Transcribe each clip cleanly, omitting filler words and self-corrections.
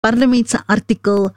Parlement se artikel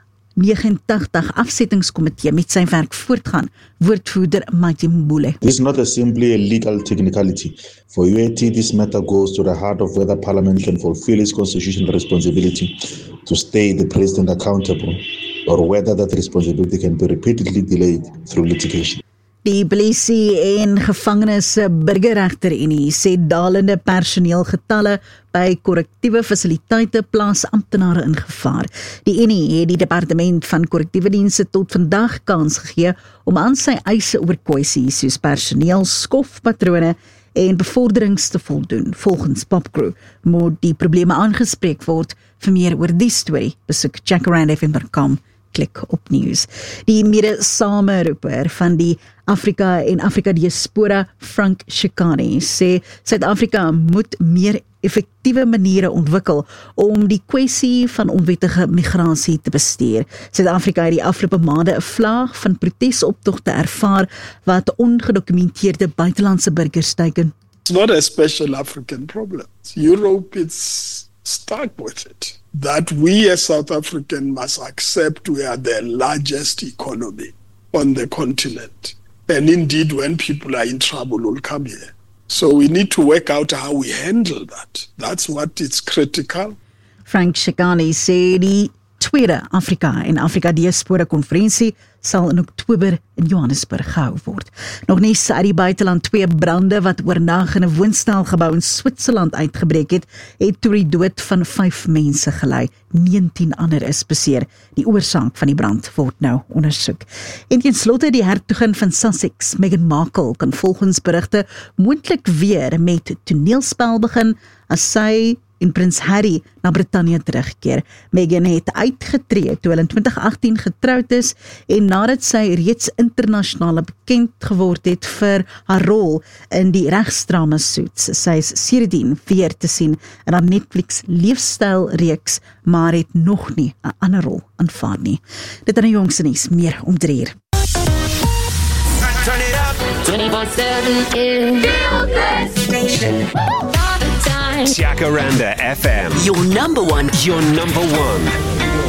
89 afsettingskomitee met sy werk voortgaan, woordvoerder Mighty Mbule. This is not simply a legal technicality. For UAT, this matter goes to the heart of whether Parliament can fulfill its constitutional responsibility to stay the President accountable, or whether that responsibility can be repeatedly delayed through litigation. Die polisie en gevangenes burgerregterunie sê dalende personeelgetalle by korrektiewe fasiliteite plaas amptenare in gevaar. Die Unie het die departement van korrektiewe dienste tot vandag kans gegee om aan sy eise oor kwessies soos personeel, skofpatrone en bevorderings te voldoen. Volgens Popcrew moet die probleme aangespreek word. Vir meer oor die storie, besoek jackarandfm.com. Klik op nuus. Die mede-sameroeper van die Afrika en Afrika Diaspora, Frank Chikane, sê Suid-Afrika moet meer effektiewe maniere ontwikkel om die kwessie van onwettige migrasie te bestuur. Suid-Afrika het die afgelope maande 'n vlaag van protesoptogte ervaar wat ongedokumenteerde buitelandse burgers teiken. It's not a special African problem. Europe is stuck with it. That we as South African must accept we are the largest economy on the continent. And indeed, when people are in trouble, we'll come here. So we need to work out how we handle that. That's what is critical. Frank Chikane sê die tweede Afrika en Afrika Diaspora konferensie sal in Oktober in Johannesburg gehou word. Nog nie uit die buiteland 2 brande wat oornag in 'n woonstelgebou in Switserland uitgebreek het tot die dood van 5 mense gelei. 19 ander is beseer. Die oorsaak van die brand word nou ondersoek. En ten slotte die hertogin van Sussex, Meghan Markle, kan volgens berigte moontlik weer met toneelspel begin as sy en Prins Harry na Brittanje terugkeer. Meghan het uitgetree toe hulle in 2018 getroud is en nadat sy reeds internasionaal bekend geword het vir haar rol in die regsdrama Suits. Sy is sedertdien weer te sien in haar Netflix leefstylreeks, maar het nog nie 'n ander rol aanvaar nie. Dit is die jongste nuus, meer om 3 uur. Turn it up. 24/7 in the station. Jacaranda FM. Your number one.